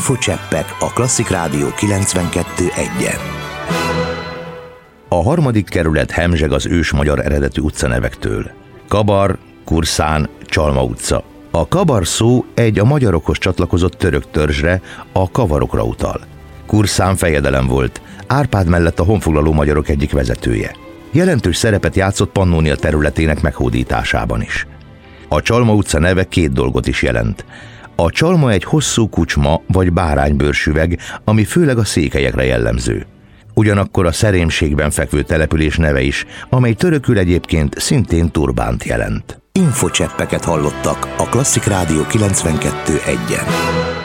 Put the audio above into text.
Infocseppek a Klasszik Rádió 92.1-en. A 3. kerület hemzseg az ős magyar eredetű utcanevektől. Kabar, Kurszán, Csalma utca. A kabar szó egy a magyarokhoz csatlakozott török törzsre, a kavarokra utal. Kurszán fejedelem volt, Árpád mellett a honfoglaló magyarok egyik vezetője. Jelentős szerepet játszott Pannónia területének meghódításában is. A Csalma utca neve 2 dolgot is jelent. A csalma egy hosszú kucsma vagy báránybőrsüveg, ami főleg a székelyekre jellemző. Ugyanakkor a szerémségben fekvő település neve is, amely törökül egyébként szintén turbánt jelent. Infocseppeket hallottak a Klasszik Rádió 92.1-en.